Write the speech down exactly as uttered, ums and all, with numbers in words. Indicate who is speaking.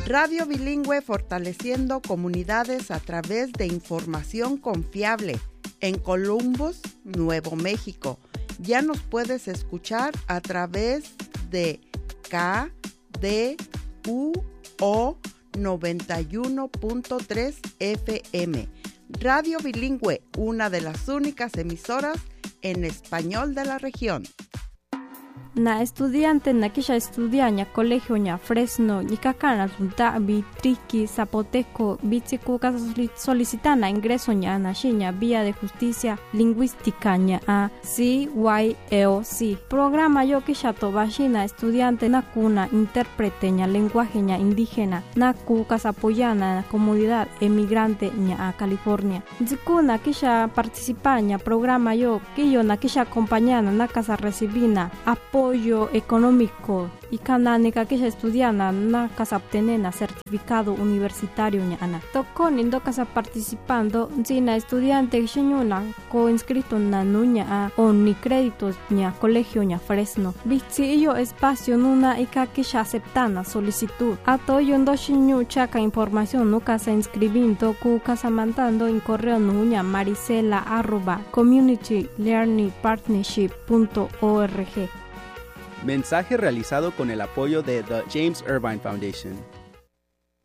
Speaker 1: Radio Bilingüe, fortaleciendo comunidades a través de información confiable. En Columbus, Nuevo México. Ya nos puedes escuchar a través de K D U O noventa y uno punto tres F M. Radio Bilingüe, una de las únicas emisoras en español de la región.
Speaker 2: Na estudiante na kisha estudia ña colegio ña Fresno ñi kakana lunta bi triki zapoteco bitsiku casa solicitana ingreso ña na shiña vía de justicia lingüística ña a C Y E O C programa yo kisha tobashina estudiante na kuna intérprete ña lenguaje ña indígena na ku casa apoyana comunidad emigrante ña a California zikuna kisha participa ña programa yo que yo na kisha acompañana na casa recibina apoyo apoyo económico y canánica que ya estudiana na casa obtenena certificado universitario ñana. Tocó nindo casa participando zina estudiante xeñuna co inscrito na nuña a o ni créditos ña colegio ña Fresno. Bitsi yo espacio nuna ika que ya aceptana solicitud. Ato yo ndo xeñu chaca información no casa inscribindo cu casa mandando en correo nuña maricela arroba community learning partnership punto org.
Speaker 3: Mensaje realizado con el apoyo de The James Irvine Foundation.